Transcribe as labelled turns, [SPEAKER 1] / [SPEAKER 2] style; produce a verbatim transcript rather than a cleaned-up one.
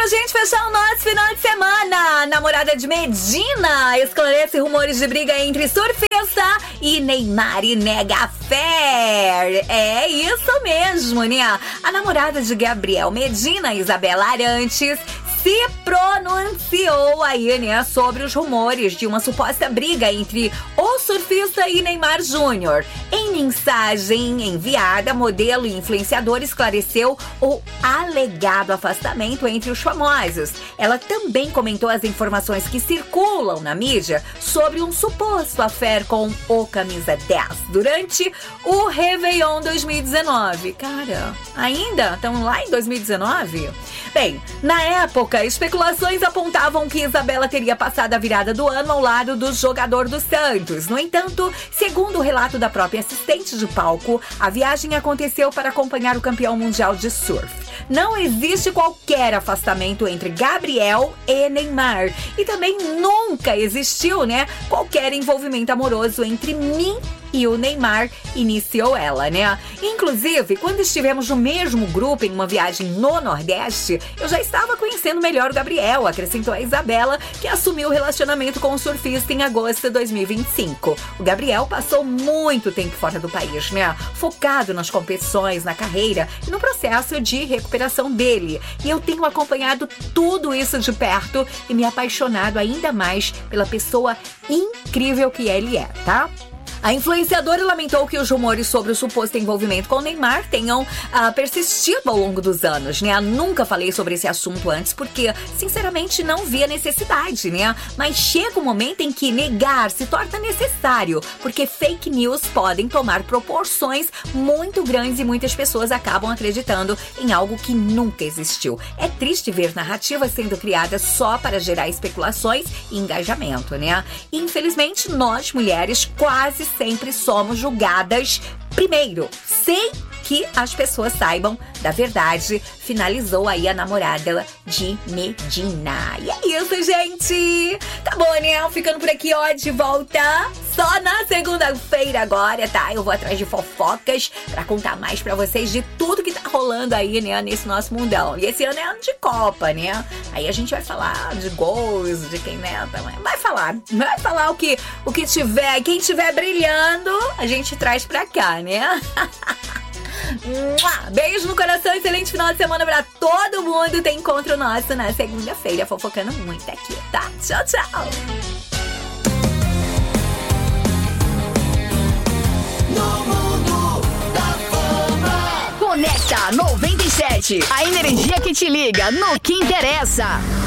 [SPEAKER 1] pra gente fechar o nosso final de semana. Namorada de Medina esclarece rumores de briga entre surfista e Neymar e nega fé. É isso mesmo, né? A namorada de Gabriel Medina, Isabela Arantes, se pronunciou aí, né, sobre os rumores de uma suposta briga entre o surfista e Neymar Júnior. Em mensagem enviada, modelo e influenciador esclareceu o alegado afastamento entre os famosos. Ela também comentou as informações que circulam na mídia sobre um suposto affair com o Camisa dez durante o Réveillon dois mil e dezenove. Cara, ainda? Estão lá em dois mil e dezenove? Bem, na época, especulações apontavam que Isabela teria passado a virada do ano ao lado do jogador do Santos. No entanto, segundo o relato da própria assistente de palco, a viagem aconteceu para acompanhar o campeão mundial de surf. Não existe qualquer afastamento entre Gabriel e Neymar. E também nunca existiu, né, qualquer envolvimento amoroso entre mim e o Neymar, iniciou ela, né? Inclusive, quando estivemos no mesmo grupo em uma viagem no Nordeste, eu já estava conhecendo melhor o Gabriel, acrescentou a Isabela, que assumiu o relacionamento com o surfista em agosto de dois mil e vinte e cinco. O Gabriel passou muito tempo fora do país, né? Focado nas competições, na carreira e no processo de recuperação dele. E eu tenho acompanhado tudo isso de perto e me apaixonado ainda mais pela pessoa incrível que ele é, tá? A influenciadora lamentou que os rumores sobre o suposto envolvimento com o Neymar tenham uh, persistido ao longo dos anos, né? Nunca falei sobre esse assunto antes porque, sinceramente, não via necessidade, né? Mas chega um momento em que negar se torna necessário, porque fake news podem tomar proporções muito grandes e muitas pessoas acabam acreditando em algo que nunca existiu. É triste ver narrativas sendo criadas só para gerar especulações e engajamento, né? Infelizmente, nós, mulheres, quase sempre somos julgadas primeiro, sem que as pessoas saibam da verdade, finalizou aí a namorada de Medina. E é isso, gente! Tá bom, né? Ficando por aqui, ó, de volta só na segunda-feira agora, tá? Eu vou atrás de fofocas pra contar mais pra vocês de tudo que tá rolando aí, né, nesse nosso mundão. E esse ano é ano de Copa, né? Aí a gente vai falar de gols, de quem, né, vai falar, vai falar o que, o que tiver, quem tiver brilhando, a gente traz pra cá, né? Beijo no coração, excelente final de semana pra todo mundo. Tem encontro nosso na segunda-feira, fofocando muito aqui, tá? Tchau, tchau!
[SPEAKER 2] No mundo da fama.
[SPEAKER 3] Conecta noventa e sete, a energia que te liga no que interessa.